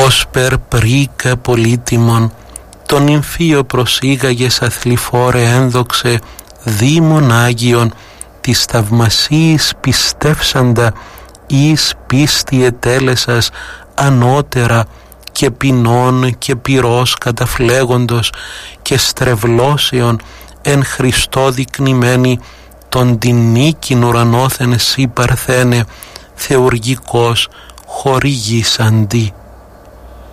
ως περπρίκα πολύτιμον, τον Ιμφίο προσήγαγες αθληφόρε ένδοξε, δήμον Άγιον, της θαυμασίης πιστεύσαντα, εις πίστη ετέλεσας ανώτερα και ποινών και πυρός καταφλέγοντος και στρεβλώσεων εν Χριστώ δεικνυμένη, τον την νίκην ουρανόθεν εσύ παρθένε, θεουργικός χορηγήσαντι.